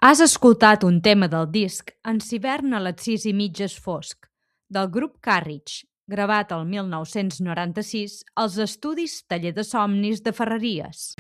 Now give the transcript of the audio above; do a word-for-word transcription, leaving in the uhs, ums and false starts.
Has escoltat un tema del disc En s'hivern a les sis i mitja és fosc, del grup Carriage, gravat el mil nou-cents noranta-sis als estudis Taller de Somnis de Ferreries.